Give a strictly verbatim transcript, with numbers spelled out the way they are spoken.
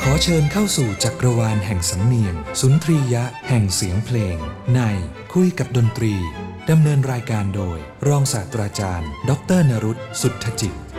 ขอเชิญเข้าสู่จักรวาลแห่งสำเนียงสุนทรียะแห่งเสียงเพลงในคุยกับดนตรีดำเนินรายการโดยรองศาสตราจารย์ดรนรุต สุทธจิต